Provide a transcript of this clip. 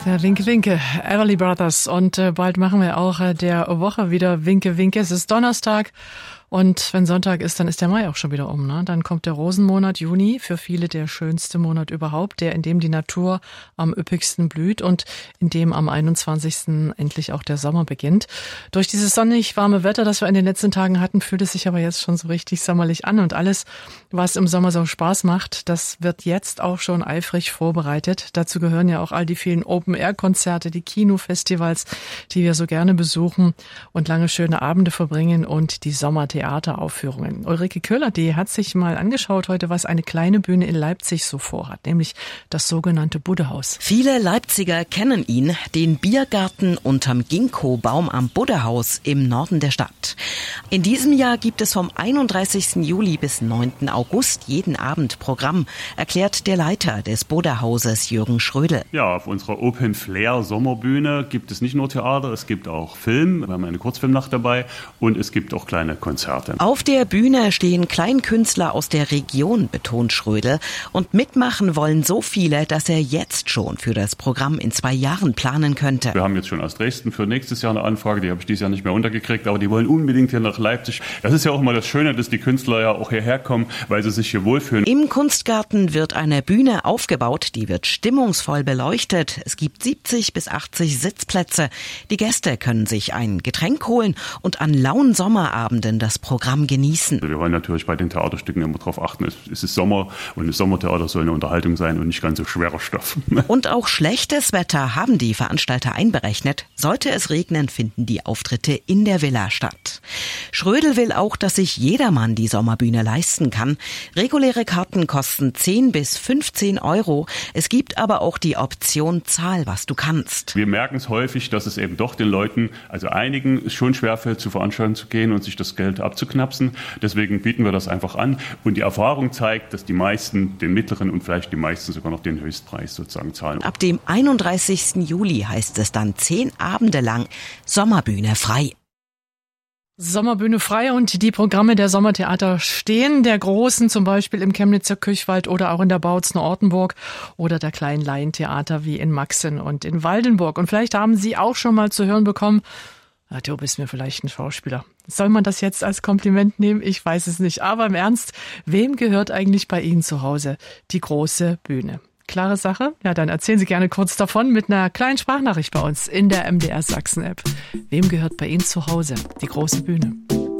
Der Winke Winke, Everly Brothers. Und bald machen wir auch der Woche wieder Winke Winke. Es ist Donnerstag. Und wenn Sonntag ist, dann ist der Mai auch schon wieder um, ne? Dann kommt der Rosenmonat Juni, für viele der schönste Monat überhaupt, der, in dem die Natur am üppigsten blüht und in dem am 21. endlich auch der Sommer beginnt. Durch dieses sonnig warme Wetter, das wir in den letzten Tagen hatten, fühlt es sich aber jetzt schon so richtig sommerlich an. Und alles, was im Sommer so Spaß macht, das wird jetzt auch schon eifrig vorbereitet. Dazu gehören ja auch all die vielen Open-Air-Konzerte, die Kinofestivals, die wir so gerne besuchen und lange schöne Abende verbringen und die Sommertheateraufführungen. Ulrike Köhler, die hat sich mal angeschaut heute, was eine kleine Bühne in Leipzig so vorhat, nämlich das sogenannte Buddehaus. Viele Leipziger kennen ihn, den Biergarten unterm Ginkgo-Baum am Buddehaus im Norden der Stadt. In diesem Jahr gibt es vom 31. Juli bis 9. August jeden Abend Programm, erklärt der Leiter des Buddehauses Jürgen Schrödel. Ja, auf unserer Open Flair Sommerbühne gibt es nicht nur Theater, es gibt auch Film, wir haben eine Kurzfilmnacht dabei und es gibt auch kleine Konzerte. Auf der Bühne stehen Kleinkünstler aus der Region, betont Schrödel, und mitmachen wollen so viele, dass er jetzt schon für das Programm in 2 Jahren planen könnte. Wir haben jetzt schon aus Dresden für nächstes Jahr eine Anfrage, die habe ich dieses Jahr nicht mehr untergekriegt, aber die wollen unbedingt hier nach Leipzig. Das ist ja auch immer das Schöne, dass die Künstler ja auch hierher kommen, weil sie sich hier wohlfühlen. Im Kunstgarten wird eine Bühne aufgebaut, die wird stimmungsvoll beleuchtet. Es gibt 70 bis 80 Sitzplätze. Die Gäste können sich ein Getränk holen und an lauen Sommerabenden das Programm genießen. Wir wollen natürlich bei den Theaterstücken immer darauf achten, es ist Sommer und das Sommertheater soll eine Unterhaltung sein und nicht ganz so schwerer Stoff. Und auch schlechtes Wetter haben die Veranstalter einberechnet. Sollte es regnen, finden die Auftritte in der Villa statt. Schrödel will auch, dass sich jedermann die Sommerbühne leisten kann. Reguläre Karten kosten 10 bis 15 Euro. Es gibt aber auch die Option Zahl, was du kannst. Wir merken es häufig, dass es eben doch den Leuten, also einigen, es schon schwerfällt, zu Veranstaltungen zu gehen und sich das Geld abzuknapsen. Deswegen bieten wir das einfach an. Und die Erfahrung zeigt, dass die meisten den mittleren und vielleicht die meisten sogar noch den Höchstpreis sozusagen zahlen. Ab dem 31. Juli heißt es dann 10 Abende lang Sommerbühne frei. Sommerbühne frei und die Programme der Sommertheater stehen, der großen zum Beispiel im Chemnitzer Kirchwald oder auch in der Bautzner Ortenburg oder der kleinen Laientheater wie in Maxen und in Waldenburg. Und vielleicht haben Sie auch schon mal zu hören bekommen, du bist mir vielleicht ein Schauspieler. Soll man das jetzt als Kompliment nehmen? Ich weiß es nicht. Aber im Ernst, wem gehört eigentlich bei Ihnen zu Hause die große Bühne? Klare Sache? Ja, dann erzählen Sie gerne kurz davon mit einer kleinen Sprachnachricht bei uns in der MDR Sachsen-App. Wem gehört bei Ihnen zu Hause die große Bühne?